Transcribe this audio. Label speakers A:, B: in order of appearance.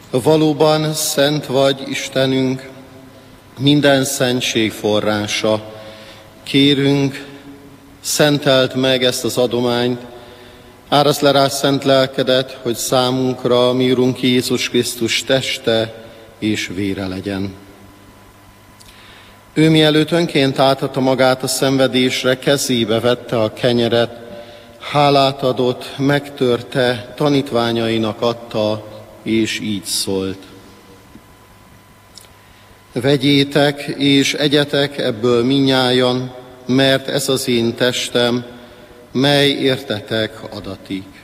A: Valóban szent vagy, Istenünk, minden szentség forrása. Kérünk, szenteld meg ezt az adományt, áraszd le rá szent lelkedet, hogy számunkra mi Urunk Jézus Krisztus teste és vére legyen. Ő mielőtt önként átadta magát a szenvedésre, kezébe vette a kenyeret, hálát adott, megtörte, tanítványainak adta, és így szólt. Vegyétek és egyetek ebből minnyájan, mert ez az én testem, mely értetek adatik.